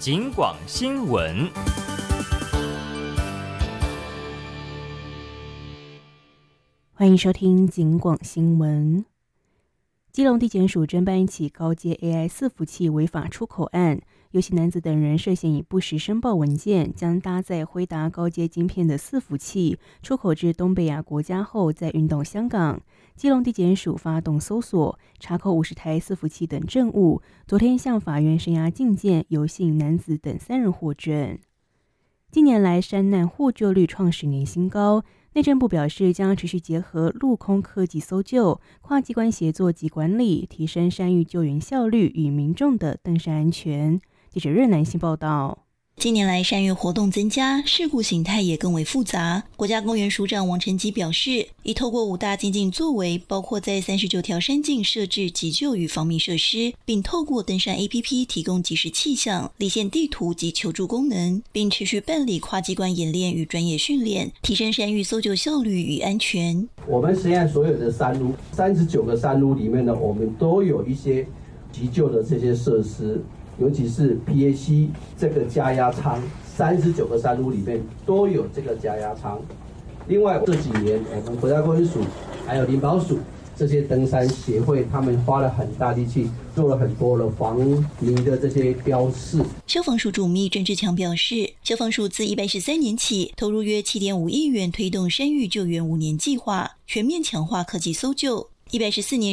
警广新闻。 欢迎收听警广新闻。基隆地检署侦办一起高阶 AI 伺服器违法出口案，游戏男子等人涉嫌以不实申报文件，将搭载辉达高阶晶片的伺服器出口至东北亚国家后，再运到香港。基隆地检署发动搜索，查扣50台伺服器等证物，昨天向法院声押禁见游戏男子等3人获准。近年来山难获救率创10年新高，内政部表示将持续结合陆空科技搜救、跨机关协作及管理，提升山域救援效率与民众的登山安全。记者任南信报道。 近年来山岳活动增加，事故形态也更为复杂。国家公园署长王成基表示，已透过5大精进作为，包括在39条山径设置急救与防密设施，并透过登山 APP 提供即时气象、离线地图及求助功能，并持续办理跨机关演练与专业训练，提升山域搜救效率与安全。 我们实验所有的山路，39个山路里面呢，我们都有一些急救的这些设施。尤其是 PAC 这个加压舱，39个山路里面都有这个加压舱。另外这几年，我们国家公园署还有林保署这些登山协会，他们花了很大力气，做了很多的防迷的这些标示。 消防署主秘郑志强表示，消防署自113年起投入约7.5亿元推动山域救援5年计划，全面强化科技搜救。114年